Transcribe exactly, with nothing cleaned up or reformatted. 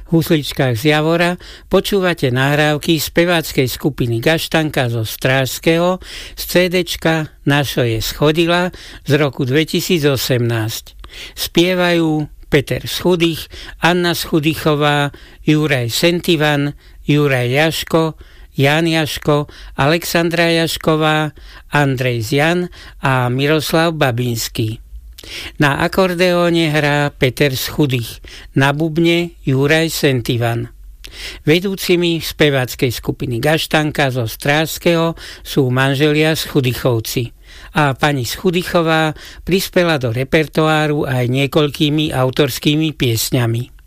husličkách z Javora počúvate nahrávky speváckej skupiny Gaštanka zo Strážskeho z cédečka Našo je schodila z roku dvetisícosemnásť. Spievajú Peter Schudich, Anna Schudychová, Juraj Sentivan, Juraj Jaško, Jan Jaško, Alexandra Jašková, Andrej Zjan a Miroslav Babinský. Na akordeóne hrá Peter Schudich, na bubne Juraj Sentivan. Vedúcimi speváckej skupiny Gaštanka zo Strážskeho sú manželia Schudychovci a pani Schudychová prispela do repertoáru aj niekoľkými autorskými piesňami.